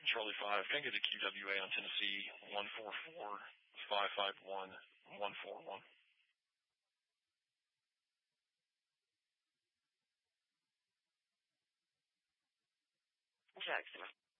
Charlie 5, can I get a QWA on Tennessee 144-551-141? Jackson.